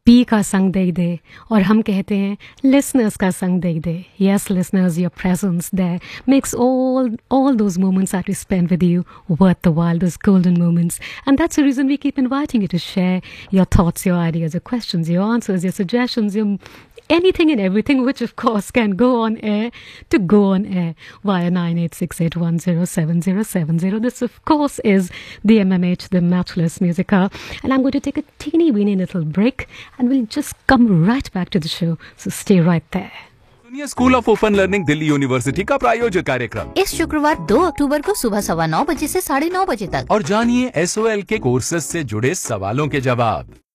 P का संग दे दे, और हम कहते हैं लिसनर्स का संग दे दे. Yes, listeners, your presence there makes all those moments that we spend with you worth the while, those golden moments. And that's the reason we keep inviting you to share your thoughts, your ideas, your questions, your answers, your suggestions, your anything and everything, which of course can go on air, to go on air via 9868107070. This of course is the MMH, the Matchless Music Hour, and I'm going to take a teeny weeny little break and we'll just come right back to the show, so stay right there. सुनिए school of open learning Delhi university का प्रायोजित कार्यक्रम इस शुक्रवार 2 अक्टूबर को सुबह 9:15 बजे से 9:30 बजे तक, और जानिए SOL के कोर्सेज से जुड़े सवालों के जवाब।